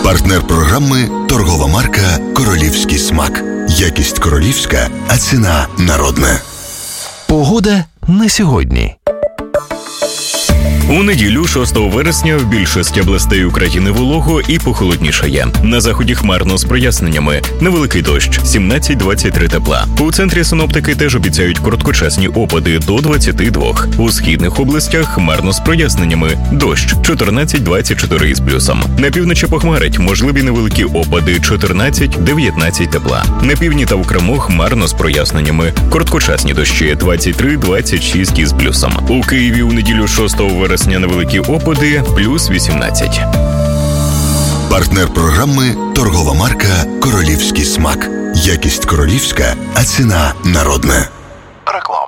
Партнер програми – торгова марка «Королівський смак». Якість королівська, а ціна народна. Погода на сьогодні. У неділю 6 вересня в більшості областей України волого і похолоднішає. На заході хмарно з проясненнями. Невеликий дощ – 17-23 тепла. У центрі синоптики теж обіцяють короткочасні опади до 22. У східних областях хмарно з проясненнями. Дощ – 14-24 із плюсом. На півночі похмарить, можливі невеликі опади – 14-19 тепла. На півдні та окремо хмарно з проясненнями. Короткочасні дощі – 23-26 із плюсом. У Києві у неділю 6 вересня невеликі опади – плюс 18. Партнер програми – торгова марка «Королівський смак». Якість королівська, а ціна народна.